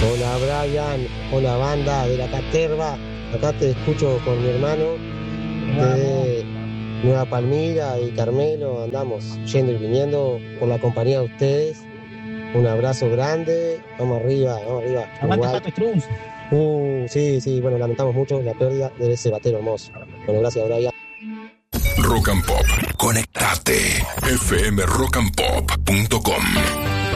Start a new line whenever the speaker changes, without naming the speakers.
Hola Brian, hola banda de la Caterva, acá te escucho con mi hermano de Nueva Palmira y Carmelo, andamos yendo y viniendo por la compañía de ustedes. Un abrazo grande, vamos arriba,
Aguante
Uruguay.
Pato Strunz.
Sí, sí, bueno, lamentamos mucho la pérdida de ese batero hermoso. Bueno, gracias Brian.
Rock and Pop, conectate. fmrockandpop.com